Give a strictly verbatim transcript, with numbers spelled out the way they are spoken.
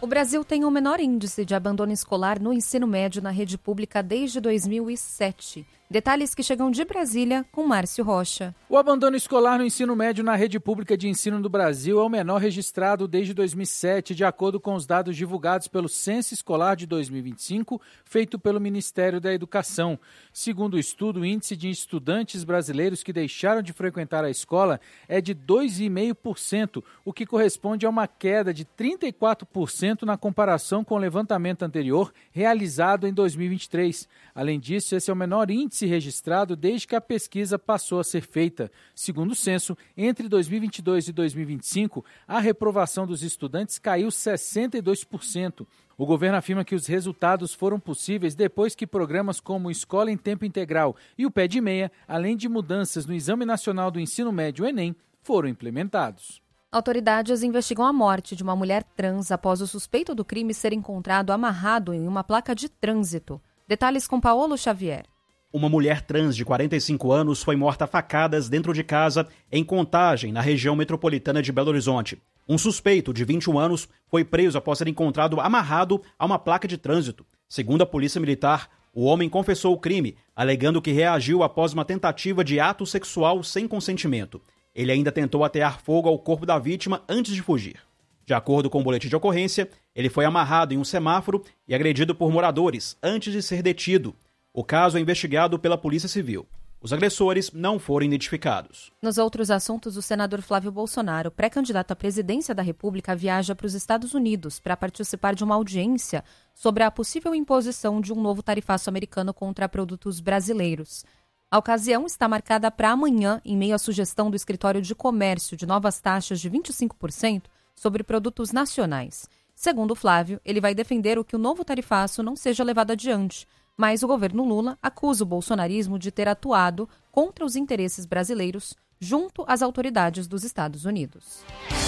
O Brasil tem o menor índice de abandono escolar no ensino médio na rede pública desde dois mil e sete. Detalhes que chegam de Brasília com Márcio Rocha. O abandono escolar no ensino médio na rede pública de ensino do Brasil é o menor registrado desde dois mil e sete, de acordo com os dados divulgados pelo Censo Escolar de dois mil e vinte e cinco, feito pelo Ministério da Educação. Segundo o estudo, o índice de estudantes brasileiros que deixaram de frequentar a escola é de dois vírgula cinco por cento, o que corresponde a uma queda de trinta e quatro por cento na comparação com o levantamento anterior realizado em dois mil e vinte e três. Além disso, esse é o menor índice registrado desde que a pesquisa passou a ser feita. Segundo o censo, entre dois mil e vinte e dois e dois mil e vinte e cinco, a reprovação dos estudantes caiu sessenta e dois por cento. O governo afirma que os resultados foram possíveis depois que programas como Escola em Tempo Integral e o Pé de Meia, além de mudanças no Exame Nacional do Ensino Médio, Enem, foram implementados. Autoridades investigam a morte de uma mulher trans após o suspeito do crime ser encontrado amarrado em uma placa de trânsito. Detalhes com Paolo Xavier. Uma mulher trans de quarenta e cinco anos foi morta a facadas dentro de casa em Contagem, na região metropolitana de Belo Horizonte. Um suspeito de vinte e um anos foi preso após ser encontrado amarrado a uma placa de trânsito. Segundo a Polícia Militar, o homem confessou o crime, alegando que reagiu após uma tentativa de ato sexual sem consentimento. Ele ainda tentou atear fogo ao corpo da vítima antes de fugir. De acordo com o boletim de ocorrência, ele foi amarrado em um semáforo e agredido por moradores antes de ser detido. O caso é investigado pela Polícia Civil. Os agressores não foram identificados. Nos outros assuntos, o senador Flávio Bolsonaro, pré-candidato à presidência da República, viaja para os Estados Unidos para participar de uma audiência sobre a possível imposição de um novo tarifaço americano contra produtos brasileiros. A ocasião está marcada para amanhã, em meio à sugestão do Escritório de Comércio de novas taxas de vinte e cinco por cento sobre produtos nacionais. Segundo Flávio, ele vai defender o que o novo tarifaço não seja levado adiante, mas o governo Lula acusa o bolsonarismo de ter atuado contra os interesses brasileiros junto às autoridades dos Estados Unidos.